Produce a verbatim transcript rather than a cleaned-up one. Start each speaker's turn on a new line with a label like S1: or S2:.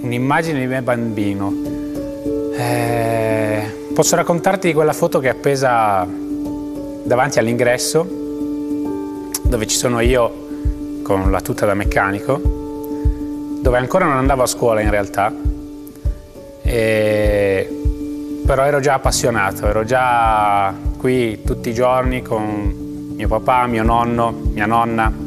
S1: un'immagine di me bambino. Eh, posso raccontarti di quella foto che è appesa davanti all'ingresso, dove ci sono io con la tuta da meccanico, dove ancora non andavo a scuola in realtà, e... però ero già appassionato, ero già qui tutti i giorni con mio papà, mio nonno, mia nonna.